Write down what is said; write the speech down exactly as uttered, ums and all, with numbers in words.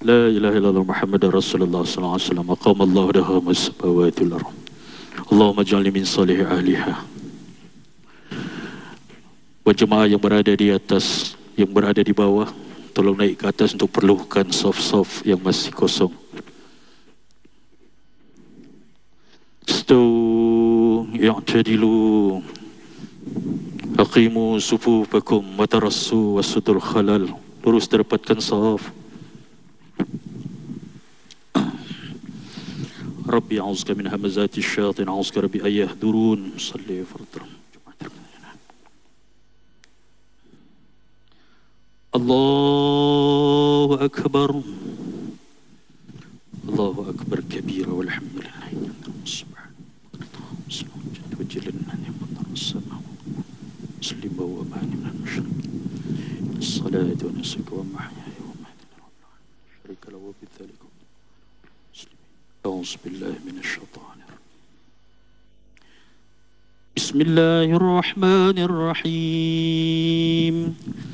لا إله إلا الله محمد رسول الله صلى الله عليه وسلم أقام الله لها السماوات والأرض اللهم اجعلني من صالح أهلها. Buat jemaah yang berada di atas, yang berada di bawah, tolong naik ke atas untuk perlukan soft-soft yang masih kosong. Istawu i'tadilu aqimu sufufakum wa tarassu wasudul khalal. Lurus dapatkan saf. Rabbi a'udzubika min hamazati syayatin a'udzubika rabbi an yahdurun. Salli fardhu. Allahu akbar. Allahu akbar kabira walhamdulillah. Subhanahu wa ta'ala. Muslim wa bani min al-musyrikin. As-salatu wa nusuku wa mahyaya wa mamati lillahi syarika lahu wa bidzalika muslimin. A'udzu billahi minasy syaithanir rajim. Bismillahirrahmanirrahim.